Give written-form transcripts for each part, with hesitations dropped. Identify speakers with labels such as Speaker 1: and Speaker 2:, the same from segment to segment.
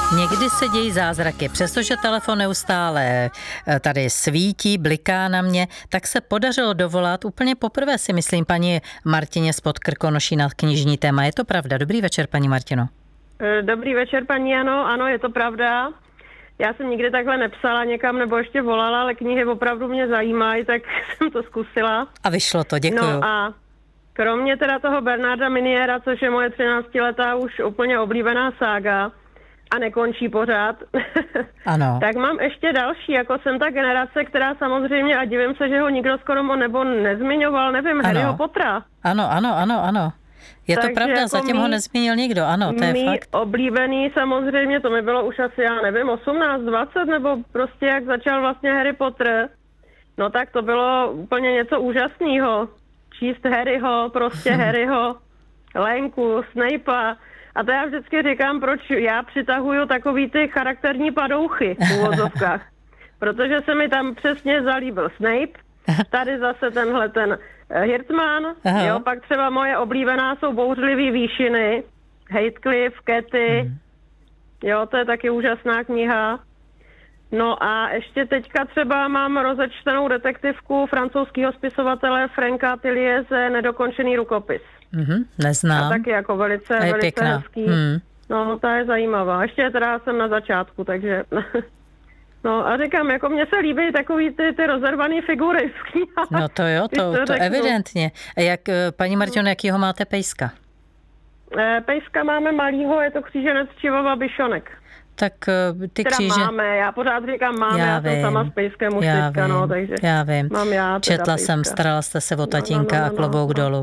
Speaker 1: Někdy se dějí zázraky, přestože telefon neustále tady svítí, bliká na mě, tak se podařilo dovolat úplně poprvé, si myslím, paní Martině z Podkrkonoší na knižní téma. Je to pravda? Dobrý večer, paní Martino.
Speaker 2: Dobrý večer, paní Jano. Ano, je to pravda. Já jsem nikdy takhle nepsala někam nebo ještě volala, ale knihy opravdu mě zajímají, tak jsem to zkusila.
Speaker 1: A vyšlo to, děkuju.
Speaker 2: No a kromě teda toho Bernarda Miniera, což je moje 13letá už úplně oblíbená sága a nekončí pořád,
Speaker 1: ano.
Speaker 2: Tak mám ještě další, jako jsem ta generace, která samozřejmě, a divím se, že ho nikdo skoro nebo nezmiňoval, nevím, Harryho Pottera.
Speaker 1: Ano. Je to pravda,
Speaker 2: jako
Speaker 1: zatím ho nezmínil nikdo, ano, to je fakt.
Speaker 2: Oblíbený samozřejmě, to mi bylo už asi, já nevím, 18, 20, nebo prostě jak začal vlastně Harry Potter, no tak to bylo úplně něco úžasného. Číst Harryho, prostě Harryho, Lenku, Snape'a. A to já vždycky říkám, proč já přitahuju takový ty charakterní padouchy v úvozovkách. Protože se mi tam přesně zalíbil Snape, tady zase tenhle ten Hirtman, jo, pak třeba moje oblíbená jsou Bouřlivý výšiny, Heathcliff, Cathy, jo, to je taky úžasná kniha. No a ještě teďka třeba mám rozečtenou detektivku francouzského spisovatele Franka Tillieze Nedokončený rukopis.
Speaker 1: Neznám.
Speaker 2: A taky jako velice hezký. No, ta je zajímavá. Ještě teda jsem na začátku, takže... No a říkám, jako mně se líbí takový ty rozervaný figury v knihách.
Speaker 1: No to jo, to evidentně. A jak, paní Martino, jakýho máte pejska?
Speaker 2: Pejska máme malýho, je to kříženec Čivava Bišonek.
Speaker 1: Tak ty
Speaker 2: teda
Speaker 1: kříže...
Speaker 2: máme, já pořád říkám máme, já jsem sama s pejskem už teďka, no, takže
Speaker 1: já vím.
Speaker 2: Mám já
Speaker 1: Četla
Speaker 2: pejska.
Speaker 1: jsem, starala jste se o tatínka a klobouk dolů.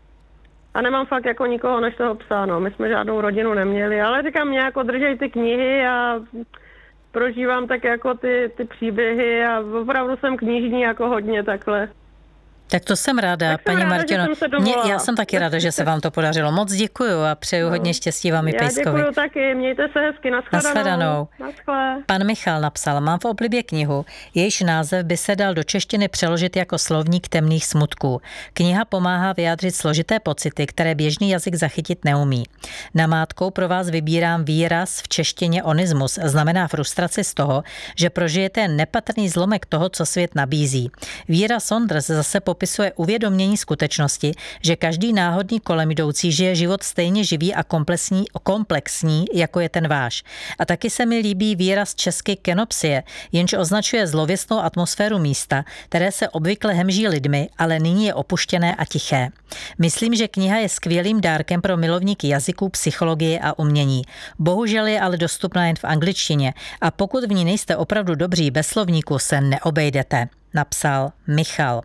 Speaker 2: A nemám fakt jako nikoho než toho psa, no. My jsme žádnou rodinu neměli, ale říkám, mě jako držej ty knihy a prožívám tak jako ty příběhy a opravdu jsem knižní jako hodně takhle.
Speaker 1: Tak to jsem ráda, paní Martino. Já jsem taky ráda, že se vám to podařilo. Moc děkuju a přeju hodně štěstí vám i pejskovi.
Speaker 2: Já děkuju taky, mějte se hezky, nashledanou.
Speaker 1: Pan Michal napsal, mám v oblibě knihu, jejíž název by se dal do češtiny přeložit jako Slovník temných smutků. Kniha pomáhá vyjádřit složité pocity, které běžný jazyk zachytit neumí. Namátkou pro vás vybírám výraz v češtině onismus, znamená frustraci z toho, že prožijete nepatrný zlomek toho, co svět nabízí. Výraz Saunders zase popisuje uvědomění skutečnosti, že každý náhodný kolem jdoucí žije život stejně živý a komplexní, jako je ten váš. A taky se mi líbí výraz česky kenopsie, jenž označuje zlověstnou atmosféru místa, které se obvykle hemží lidmi, ale nyní je opuštěné a tiché. Myslím, že kniha je skvělým dárkem pro milovníky jazyků, psychologie a umění. Bohužel je ale dostupná jen v angličtině a pokud v ní nejste opravdu dobří, bez slovníku se neobejdete, napsal Michal.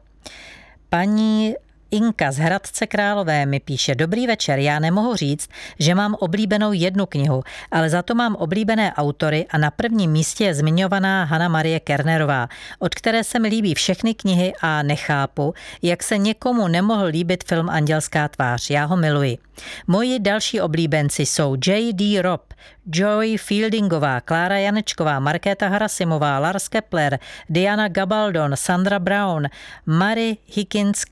Speaker 1: Paní Inka z Hradce Králové mi píše, dobrý večer, já nemohu říct, že mám oblíbenou jednu knihu, ale za to mám oblíbené autory a na prvním místě je zmiňovaná Hana Marie Kernerová, od které se mi líbí všechny knihy a nechápu, jak se někomu nemohl líbit film Andělská tvář, já ho miluji. Moji další oblíbenci jsou J.D. Robb, Joy Fieldingová, Klára Janečková, Markéta Harasimová, Lars Kepler, Diana Gabaldon, Sandra Brown, Mary Higgins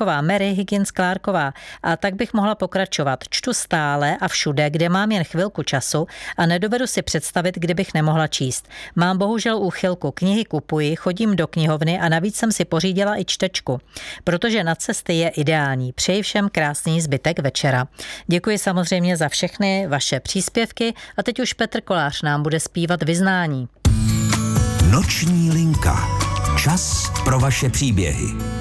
Speaker 1: Clarková a tak bych mohla pokračovat. Čtu stále a všude, kde mám jen chvilku času a nedovedu si představit, kdybych nemohla číst. Mám bohužel úchylku, knihy kupuji, chodím do knihovny a navíc jsem si pořídila i čtečku, protože na cesty je ideální. Přeji všem krásný zbytek večera. Děkuji samozřejmě za všechny vaše příspěvky a teď už Petr Kolář nám bude zpívat vyznání.
Speaker 3: Noční linka. Čas pro vaše příběhy.